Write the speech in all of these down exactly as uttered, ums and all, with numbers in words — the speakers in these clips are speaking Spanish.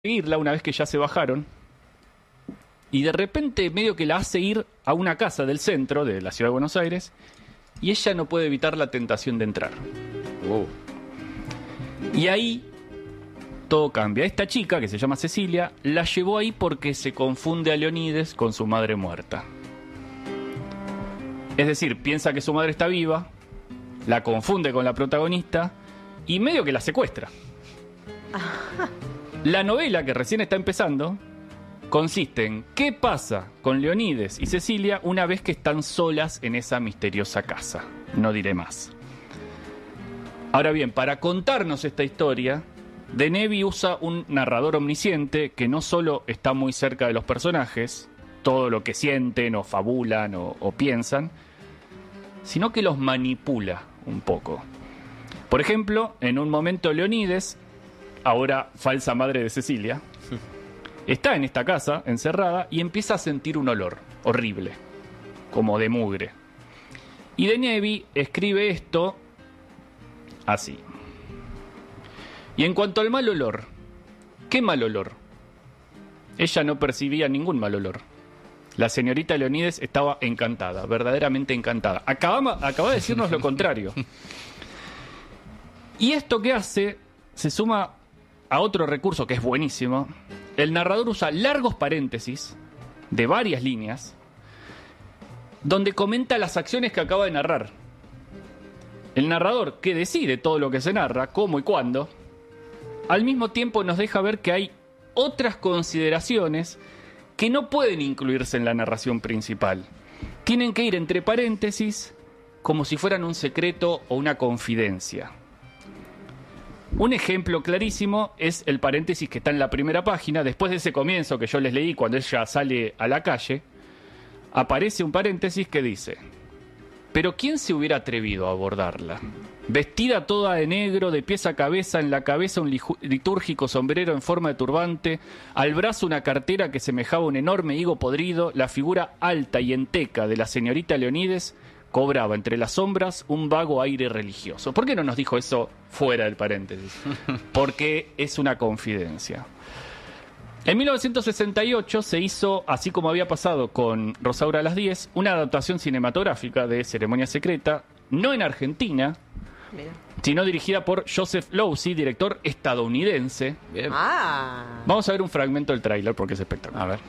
seguirla una vez que ya se bajaron y de repente medio que la hace ir a una casa del centro de la ciudad de Buenos Aires y ella no puede evitar la tentación de entrar. Wow. Y ahí todo cambia. Esta chica, que se llama Cecilia, la llevó ahí porque se confunde a Leonides con su madre muerta. Es decir, piensa que su madre está viva, la confunde con la protagonista y medio que la secuestra. La novela, que recién está empezando, consiste en qué pasa con Leonides y Cecilia una vez que están solas en esa misteriosa casa. No diré más. Ahora bien, para contarnos esta historia, Denevi usa un narrador omnisciente que no solo está muy cerca de los personajes, todo lo que sienten o fabulan o, o piensan, sino que los manipula un poco. Por ejemplo, en un momento Leonides, ahora falsa madre de Cecilia, está en esta casa, encerrada, y empieza a sentir un olor horrible, como de mugre. Y Denevi escribe esto así. Y en cuanto al mal olor, ¿qué mal olor? Ella no percibía ningún mal olor. La señorita Leonides estaba encantada, verdaderamente encantada. Acaba, acaba de decirnos lo contrario. Y esto que hace se suma a otro recurso que es buenísimo. El narrador usa largos paréntesis de varias líneas donde comenta las acciones que acaba de narrar. El narrador, que decide todo lo que se narra, cómo y cuándo, al mismo tiempo nos deja ver que hay otras consideraciones que no pueden incluirse en la narración principal. Tienen que ir entre paréntesis como si fueran un secreto o una confidencia. Un ejemplo clarísimo es el paréntesis que está en la primera página. Después de ese comienzo que yo les leí cuando ella sale a la calle, aparece un paréntesis que dice: pero ¿quién se hubiera atrevido a abordarla? Vestida toda de negro, de pies a cabeza, en la cabeza un litúrgico sombrero en forma de turbante, al brazo una cartera que semejaba un enorme higo podrido, la figura alta y enteca de la señorita Leonides cobraba entre las sombras un vago aire religioso. ¿Por qué no nos dijo eso fuera del paréntesis? Porque es una confidencia. En mil novecientos sesenta y ocho se hizo, así como había pasado con Rosaura a las diez, una adaptación cinematográfica de Ceremonia Secreta, no en Argentina, Mira. sino dirigida por Joseph Losey, director estadounidense. Bien. Ah. Vamos a ver un fragmento del tráiler porque es espectacular. A ver.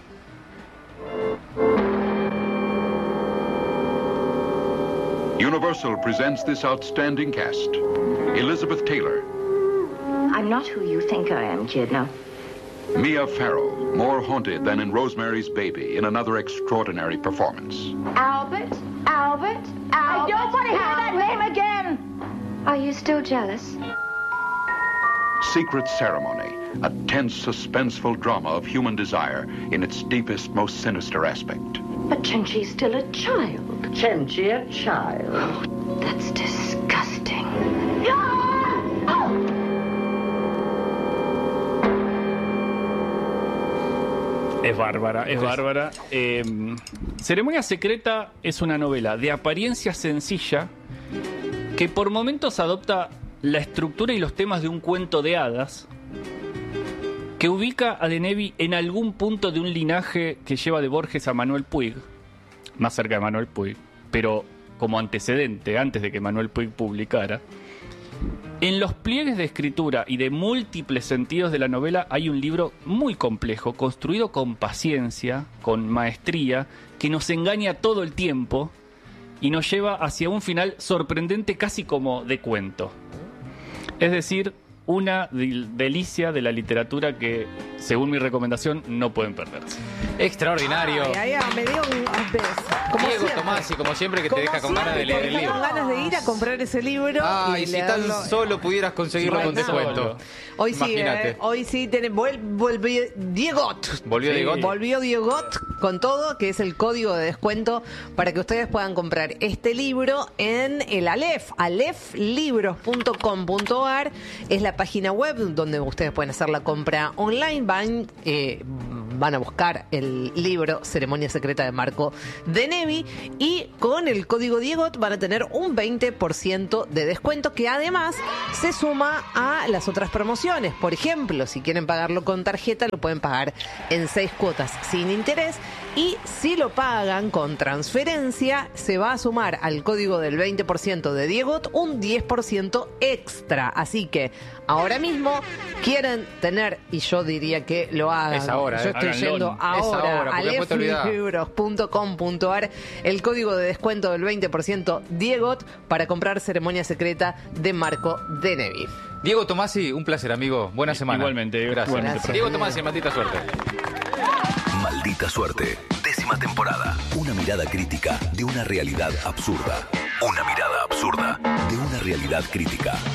Universal presents this outstanding cast. Elizabeth Taylor. I'm not who you think I am, kid, no. Mia Farrow, more haunted than in Rosemary's Baby, in another extraordinary performance. Albert, Albert, Albert. I don't want to hear that name again. Are you still jealous? Secret Ceremony, a tense, suspenseful drama of human desire in its deepest, most sinister aspect. But Chenchi's still a child. Chenchi a child? Oh, that's disgusting. Es bárbara, es bárbara. Eh, Ceremonia Secreta es una novela de apariencia sencilla que por momentos adopta la estructura y los temas de un cuento de hadas, que ubica a Denevi en algún punto de un linaje que lleva de Borges a Manuel Puig, más cerca de Manuel Puig, pero como antecedente, antes de que Manuel Puig publicara. En los pliegues de escritura y de múltiples sentidos de la novela hay un libro muy complejo, construido con paciencia, con maestría, que nos engaña todo el tiempo y nos lleva hacia un final sorprendente, casi como de cuento. Es decir, una delicia de la literatura que, según mi recomendación, no pueden perderse. Extraordinario. Ay, ay, me dio un como Diego siempre. Tomasi, como siempre, que Como te deja con siempre, ganas de leer te el deja libro. con ganas de ir a comprar ese libro. Ay, y si tan leerlo. solo pudieras conseguirlo Sí, con bueno, descuento. Hoy sí, Imagínate. eh, hoy sí tenemos, vuel- volvió Diegot. Volvió Sí. Diegot. Volvió Diegot con todo, que es el código de descuento para que ustedes puedan comprar este libro en el Aleph, aleph libros punto com punto ar. Es la página web donde ustedes pueden hacer la compra online. Van, eh, van a buscar el libro Ceremonia Secreta de Marco de Nevi, y con el código Diegot van a tener un veinte por ciento de descuento, que además se suma a las otras promociones. Por ejemplo, si quieren pagarlo con tarjeta, lo pueden pagar en seis cuotas sin interés, y si lo pagan con transferencia, se va a sumar al código del veinte por ciento de Diegot un diez por ciento extra. Así que ahora mismo quieren tener, y yo diría que lo hagan. Es ahora, Yo eh. estoy Háganlo. yendo Es ahora, ahora, a porque después te olvidás. leflibros punto com punto ar, el código de descuento del veinte por ciento Diegot para comprar Ceremonia Secreta de Marco de Nevi. Diego Tomasi, un placer, amigo. Buena semana. Igualmente, Gracias. igualmente, profe. Diego Tomasi, maldita suerte. Maldita suerte. Décima temporada. Una mirada crítica de una realidad absurda. Una mirada absurda de una realidad crítica.